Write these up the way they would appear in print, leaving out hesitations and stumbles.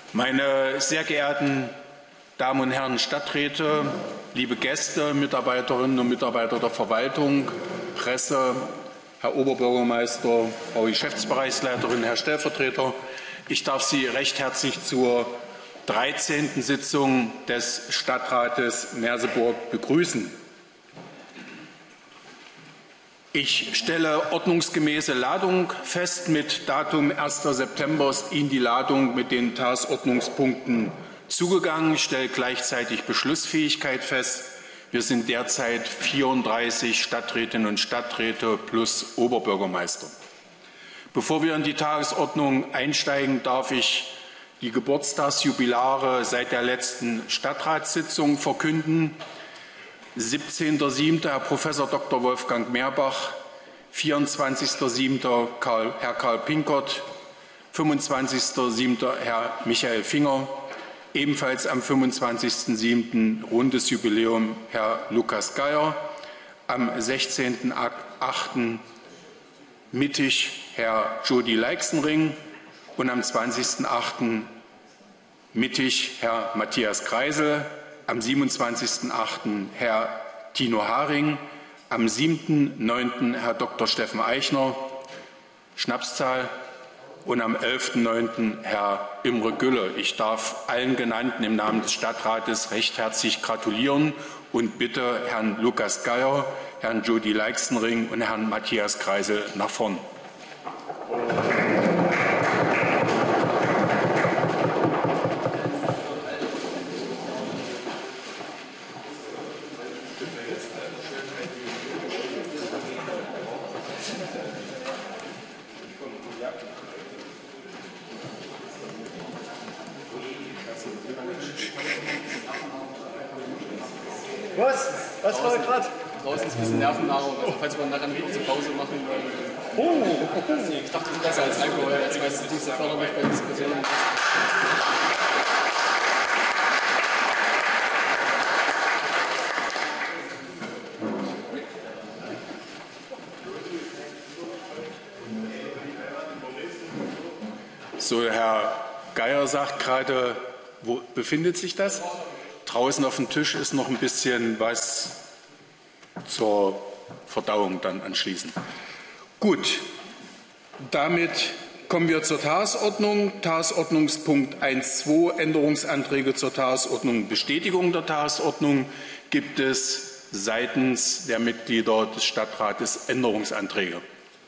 Meine sehr geehrten Damen und Herren Stadträte, liebe Gäste, Mitarbeiterinnen und Mitarbeiter der Verwaltung, Presse, Herr Oberbürgermeister, Frau Geschäftsbereichsleiterin, Herr Stellvertreter, ich darf Sie recht herzlich zur 13. Sitzung des Stadtrates Merseburg begrüßen. Ich stelle ordnungsgemäße Ladung fest. Mit Datum 1. September ist Ihnen die Ladung mit den Tagesordnungspunkten zugegangen. Ich stelle gleichzeitig Beschlussfähigkeit fest. Wir sind derzeit 34 Stadträtinnen und Stadträte plus Oberbürgermeister. Bevor wir in die Tagesordnung einsteigen, darf ich die Geburtstagsjubilare seit der letzten Stadtratssitzung verkünden. 17.07. Herr Prof. Dr. Wolfgang Meerbach, 24.07. Herr Karl Pinkert, 25.07. Herr Michael Finger, ebenfalls am 25.07. rundes Jubiläum Herr Lukas Geier, am 16.08. mittig Herr Jody Leixenring und am 20.08. mittig Herr Matthias Kreisel, am 27.08. Herr Tino Haring, am 7.09. Herr Dr. Steffen Eichner, Schnapszahl, und am 11.09. Herr Imre Gülle. Ich darf allen Genannten im Namen des Stadtrates recht herzlich gratulieren und bitte Herrn Lukas Geier, Herrn Jody Leixenring und Herrn Matthias Kreisel nach vorn. Was war gerade? Draußen ist ein bisschen Nervennahrung, also falls wir nachher eine kurze Pause machen wollen. Ich dachte, das ist besser als Alkohol, als weiß ich nicht so förderlich bei Diskussionen. So, Herr Geier sagt gerade, wo befindet sich das? Draußen auf dem Tisch ist noch ein bisschen was zur Verdauung dann anschließend. Gut, damit kommen wir zur Tagesordnung. Tagesordnungspunkt 1.2, Änderungsanträge zur Tagesordnung, Bestätigung der Tagesordnung. Gibt es seitens der Mitglieder des Stadtrates Änderungsanträge?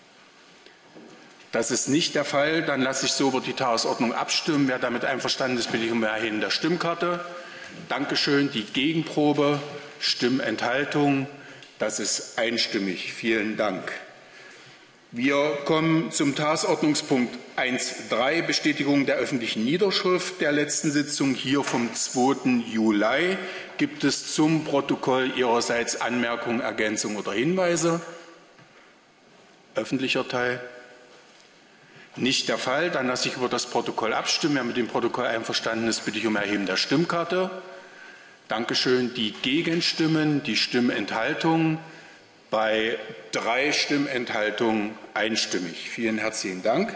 Das ist nicht der Fall. Dann lasse ich so über die Tagesordnung abstimmen. Wer damit einverstanden ist, bitte ich um Erheben der Stimmkarte. Dankeschön. Die Gegenprobe, Stimmenthaltung, das ist einstimmig. Vielen Dank. Wir kommen zum Tagesordnungspunkt 1.3, Bestätigung der öffentlichen Niederschrift der letzten Sitzung hier vom 2. Juli. Gibt es zum Protokoll Ihrerseits Anmerkungen, Ergänzungen oder Hinweise? Öffentlicher Teil? Nicht der Fall. Dann lasse ich über das Protokoll abstimmen. Wer mit dem Protokoll einverstanden ist, bitte ich um Erheben der Stimmkarte. Dankeschön. Die Gegenstimmen, die Stimmenthaltung. Bei 3 Stimmenthaltungen einstimmig. Vielen herzlichen Dank.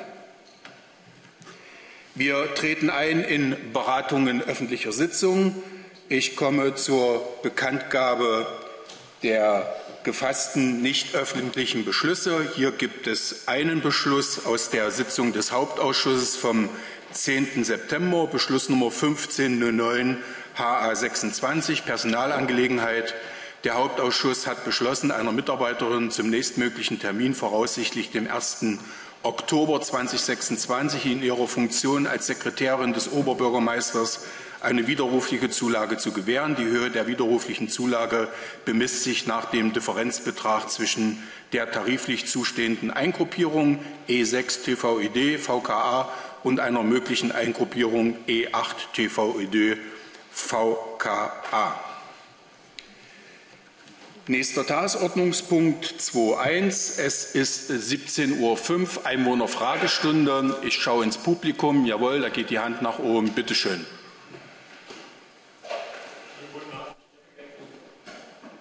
Wir treten ein in Beratungen öffentlicher Sitzungen. Ich komme zur Bekanntgabe der gefassten nicht öffentlichen Beschlüsse. Hier gibt es einen Beschluss aus der Sitzung des Hauptausschusses vom 10. September, Beschluss Nummer 1509 HA 26, Personalangelegenheit. Der Hauptausschuss hat beschlossen, einer Mitarbeiterin zum nächstmöglichen Termin, voraussichtlich dem 1. Oktober 2026, in ihrer Funktion als Sekretärin des Oberbürgermeisters eine widerrufliche Zulage zu gewähren. Die Höhe der widerruflichen Zulage bemisst sich nach dem Differenzbetrag zwischen der tariflich zustehenden Eingruppierung E6 TVÖD VKA und einer möglichen Eingruppierung E8 TVÖD VKA. Nächster Tagesordnungspunkt 2.1. Es ist 17.05 Uhr, Einwohnerfragestunde. Ich schaue ins Publikum. Jawohl, da geht die Hand nach oben. Bitte schön.